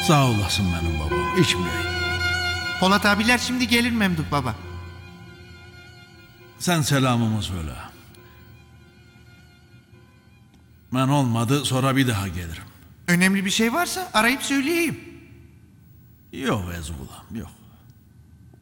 Sağ olasın benim babam, içmeyeyim. Polat abiler şimdi gelir Memduh baba. Sen selamımı söyle. Ben olmadı sonra bir daha gelirim. Önemli bir şey varsa arayıp söyleyeyim. Yok Ezgulam yok.